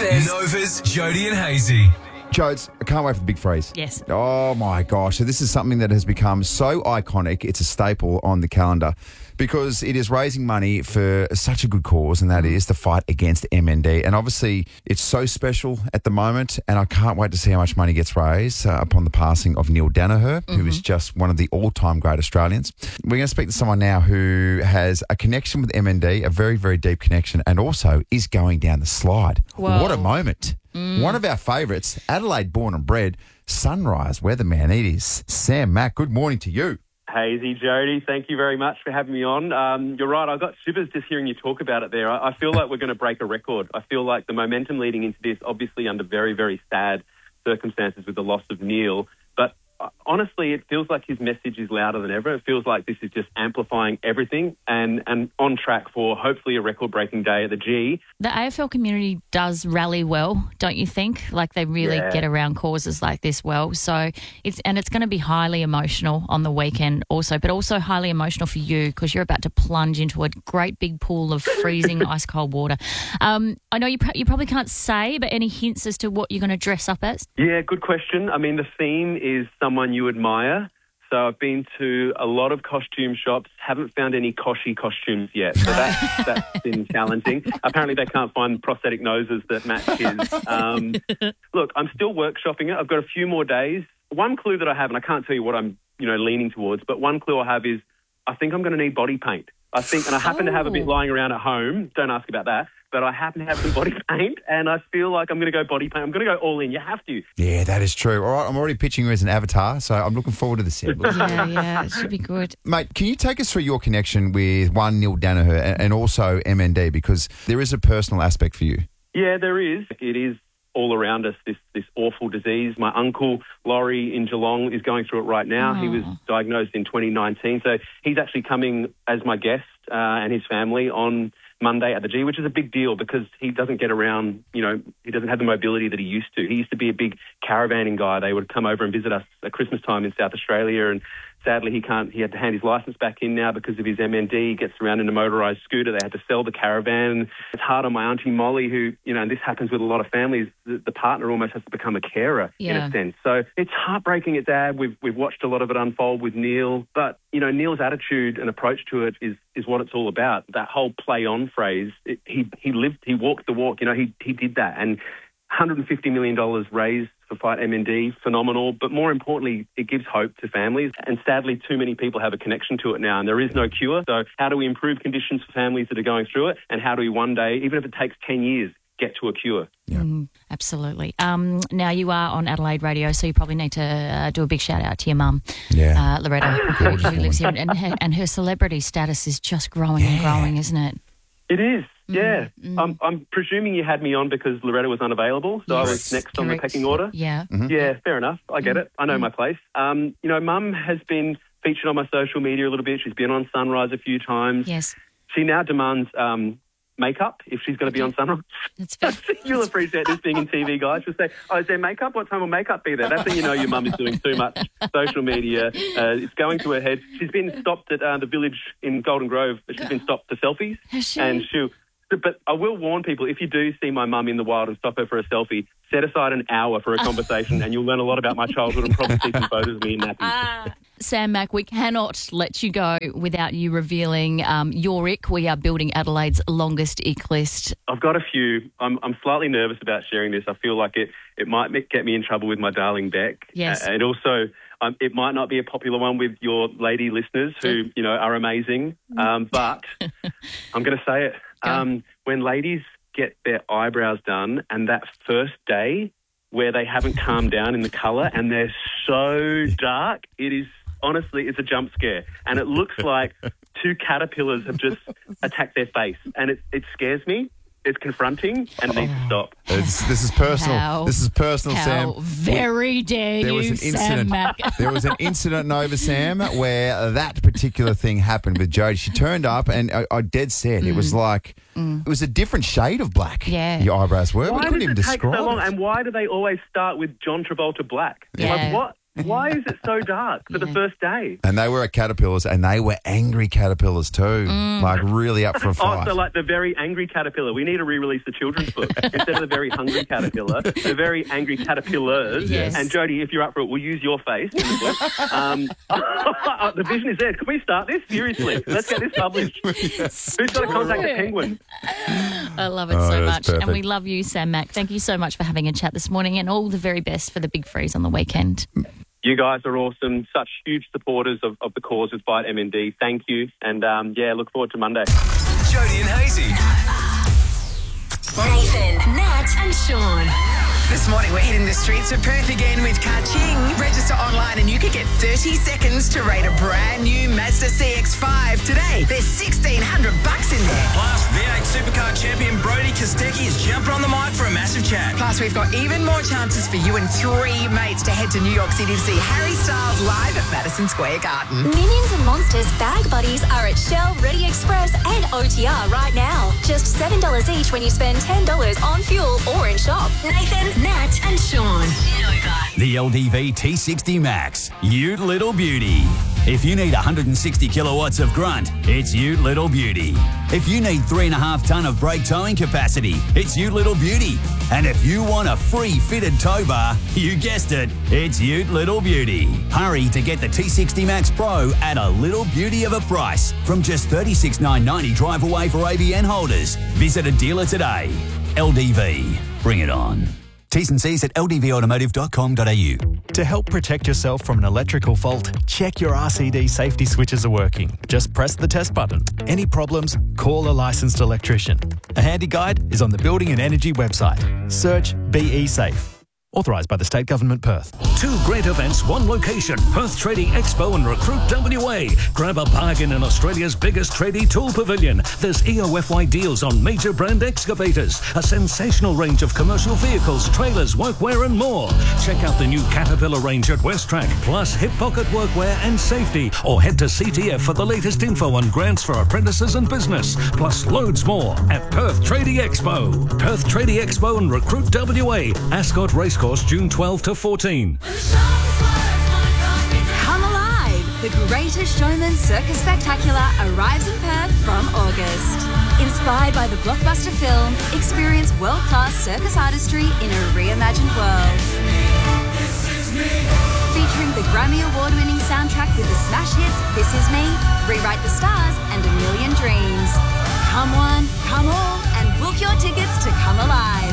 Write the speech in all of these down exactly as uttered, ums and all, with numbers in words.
says Nova's Jody and Hazy. Jodes, I can't wait for the big freeze. Yes. Oh, my gosh. So this is something that has become so iconic. It's a staple on the calendar because it is raising money for such a good cause, and that is the fight against M N D. And obviously, it's so special at the moment, and I can't wait to see how much money gets raised uh, upon the passing of Neil Danaher, mm-hmm. who is just one of the all-time great Australians. We're going to speak to someone now who has a connection with M N D, a very, very deep connection, and also is going down the slide. Whoa. What a moment. Mm. One of our favourites, Adelaide born and bred, Sunrise weatherman. It is Sam Mack. Good morning to you. Hazy, Jody, thank you very much for having me on. Um, you're right, I got shivers just hearing you talk about it there. I, I feel like we're going to break a record. I feel like the momentum leading into this, obviously under very, very sad circumstances with the loss of Neil, but honestly, it feels like his message is louder than ever. It feels like this is just amplifying everything and, and on track for hopefully a record-breaking day at the G. The A F L community does rally well, don't you think? Like they really Yeah. get around causes like this well. So it's and it's going to be highly emotional on the weekend also, but also highly emotional for you because you're about to plunge into a great big pool of freezing ice cold water. Um, I know you pr- you probably can't say, but any hints as to what you're going to dress up as? Yeah, good question. I mean, the theme is someone you admire. So I've been to a lot of costume shops, haven't found any Koshi costumes yet. So that's, that's been challenging. Apparently they can't find prosthetic noses that match his. Um, look, I'm still workshopping it. I've got a few more days. One clue that I have, and I can't tell you what I'm, you know, leaning towards, but one clue I have is I think I'm going to need body paint. I think, and I happen oh. to have a bit lying around at home. Don't ask about that. But I happen to have some body paint, and I feel like I'm going to go body paint. I'm going to go all in. You have to. Yeah, that is true. All right, I'm already pitching you as an avatar, so I'm looking forward to this. yeah, yeah, it should be good. Mate, can you take us through your connection with one Neil Danaher and, and also M N D, because there is a personal aspect for you? Yeah, there is. It is all around us, this this awful disease. My uncle, Laurie, in Geelong, is going through it right now. Oh. He was diagnosed in twenty nineteen, so he's actually coming as my guest uh, and his family on Monday at the G, which is a big deal because he doesn't get around, you know, he doesn't have the mobility that he used to. He used to be a big caravanning guy. They would come over and visit us at Christmas time in South Australia, and sadly he can't, he had to hand his licence back in now because of his M N D. He gets around in a motorised scooter. They had to sell the caravan. It's hard on my auntie Molly, who, you know, and this happens with a lot of families, the, the partner almost has to become a carer yeah. in a sense. So it's heartbreaking, it's sad. We've, we've watched a lot of it unfold with Neil, but, you know, Neil's attitude and approach to it is, is what it's all about. That whole play on phrase, it, he, he lived, he walked the walk, you know, he, he did that. And one hundred fifty million dollars raised for Fight M N D, phenomenal. But more importantly, it gives hope to families. And sadly, too many people have a connection to it now, and there is no cure. So how do we improve conditions for families that are going through it? And how do we one day, even if it takes ten years, get to a cure? Yeah. Mm, absolutely. Um, now, you are on Adelaide Radio, so you probably need to uh, do a big shout out to your mum, yeah. uh, Loretta, who, who lives here. And her, and her celebrity status is just growing yeah. and growing, isn't it? It is. Yeah, mm. I'm, I'm presuming you had me on because Loretta was unavailable, so yes, I was next on correct. the pecking order. Yeah. Mm-hmm. Yeah, fair enough. I get mm. it. I know mm. my place. Um, you know, Mum has been featured on my social media a little bit. She's been on Sunrise a few times. Yes. She now demands um, makeup if she's going to be on Sunrise. That's fair. You'll appreciate this being in T V, guys. She'll say, oh, is there makeup? What time will makeup be there? That's when you know your mum is doing too much social media. Uh, it's going to her head. She's been stopped at uh, the village in Golden Grove. She's been stopped for selfies. Has she? And she'll... But I will warn people, if you do see my mum in the wild and stop her for a selfie, set aside an hour for a conversation and you'll learn a lot about my childhood and probably see some photos of me in nappies. Ah. Sam Mack, we cannot let you go without you revealing um, your ick. We are building Adelaide's longest ick list. I've got a few. I'm, I'm slightly nervous about sharing this. I feel like it, it might get me in trouble with my darling Beck. Yes. Uh, and also, um, it might not be a popular one with your lady listeners who, you know, are amazing. Um, but I'm going to say it. Um, when ladies get their eyebrows done and that first day where they haven't calmed down in the colour and they're so dark, it is honestly, it's a jump scare. And it looks like two caterpillars have just attacked their face. And it, it scares me. It's confronting and needs to stop. It's, this is personal. How, this is personal, how Sam. very dare there was you, an Sam incident. Mack. There was an incident, Nova Sam, where that particular thing happened with Jodie. She turned up, and I, I dead said mm. it was like mm. it was a different shade of black. Yeah, your eyebrows were. Why we couldn't does even it take describe so long? it. And why do they always start with John Travolta black? Yeah. Like what? Why is it so dark for the Yeah. first day? And they were at Caterpillars, and they were angry caterpillars too, Mm. like really up for a Oh, fight. so like the very angry caterpillar. We need to re-release the children's book instead of the very hungry caterpillar. The very angry caterpillars. Yes. And Jodie, if you're up for it, we'll use your face in the book. Um, the vision is there. Can we start this? Seriously, let's get this published. Who's got to contact the Penguin? I love it Oh, so that's much. And perfect. we love you, Sam Mack. Thank you so much for having a chat this morning, and all the very best for the big freeze on the weekend. You guys are awesome. Such huge supporters of, of the cause with Fight M N D. Thank you. And um, yeah, look forward to Monday. Jodie and Hazy. Nathan, Nat, and Sean. This morning we're hitting the streets of Perth again with Ka-Ching. Register online and you could get thirty seconds to rate a brand new Mazda C X five today. There's sixteen hundred bucks in there. Plus, V eight Supercar champion Brody Kostecki is jumping on the mic for a massive chat. Plus, we've got even more chances for you and three mates to head to New York City to see Harry Styles live at Madison Square Garden. Minions and Monsters bag buddies are at Shell, Ready Express, and O T R right now. Just seven dollars each when you spend ten dollars on fuel or in shop. Nathan, Nat, and Sean. Nova. The L D V T sixty Max, Ute Little Beauty. If you need one hundred sixty kilowatts of grunt, it's Ute Little Beauty. If you need three and a half tonne of brake towing capacity, it's Ute Little Beauty. And if you want a free fitted tow bar, you guessed it, it's Ute Little Beauty. Hurry to get the T sixty Max Pro at a little beauty of a price from just thirty-six thousand nine hundred ninety drive away for A B N holders. Visit a dealer today. L D V, bring it on. T's and C's at l d v automotive dot com dot a u. To help protect yourself from an electrical fault, check your R C D safety switches are working. Just press the test button. Any problems, call a licensed electrician. A handy guide is on the Building and Energy website. Search B E Safe. Authorised by the State Government Perth. Two great events, one location. Perth Trading Expo and Recruit W A. Grab a bargain in Australia's biggest tradie tool pavilion. There's E O F Y deals on major brand excavators, a sensational range of commercial vehicles, trailers, workwear and more. Check out the new Caterpillar range at Westrack, plus hip pocket workwear and safety. Or head to C T F for the latest info on grants for apprentices and business, plus loads more at Perth Trading Expo. Perth Trading Expo and Recruit W A. Ascot Racecourse, June twelfth to fourteen. Come alive! The Greatest Showman Circus Spectacular arrives in Perth from August. Inspired by the blockbuster film, experience world-class circus artistry in a reimagined world. Featuring the Grammy Award-winning soundtrack with the smash hits This Is Me, Rewrite the Stars, and A Million Dreams. Come one, come all, and book your tickets to Come Alive.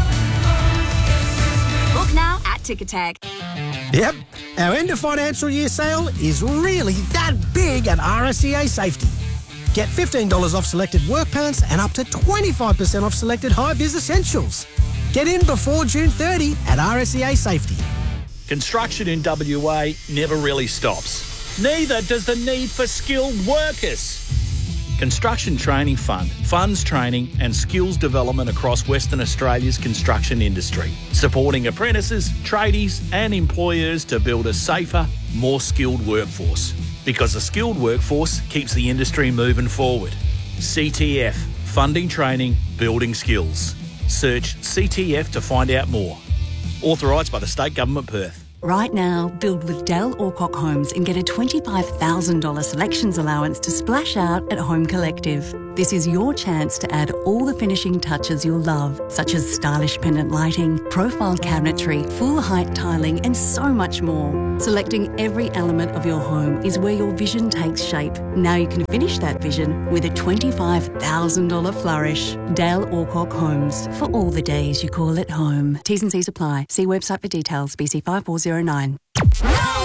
Book now at Ticketek. Yep, our end of financial year sale is really that big at R S C A Safety. Get fifteen dollars off selected work pants and up to twenty-five percent off selected high-vis essentials. Get in before June thirtieth at R S C A Safety. Construction in W A never really stops. Neither does the need for skilled workers. Construction Training Fund funds training and skills development across Western Australia's construction industry, supporting apprentices, tradies and employers to build a safer, more skilled workforce. Because a skilled workforce keeps the industry moving forward. C T F, funding training, building skills. Search C T F to find out more. Authorised by the State Government Perth. Right now, build with Dale Orcock Homes and get a twenty-five thousand dollars selections allowance to splash out at Home Collective. This is your chance to add all the finishing touches you'll love, such as stylish pendant lighting, profiled cabinetry, full height tiling, and so much more. Selecting every element of your home is where your vision takes shape. Now you can finish that vision with a twenty-five thousand dollars flourish. Dale Orcock Homes, for all the days you call it home. T's and C's apply. See website for details. B C five four zero nine. No